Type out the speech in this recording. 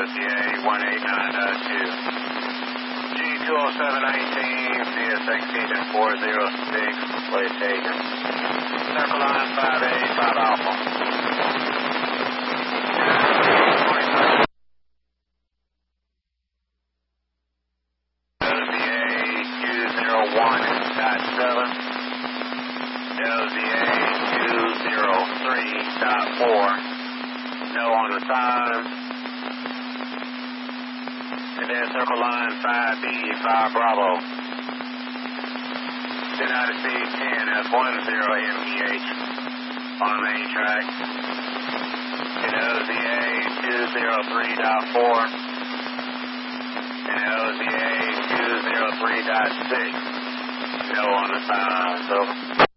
LGA 189.2. G20719, CS exceeding 406, plate taken. Circle line 5A, 5 Alpha. LZA 203.4. No on the time. And then circle line 5B, 5 Bravo. United States 10 has 10 MPH on the main track. And LZA 203.4. And LZA 203.6. No on the sign, so.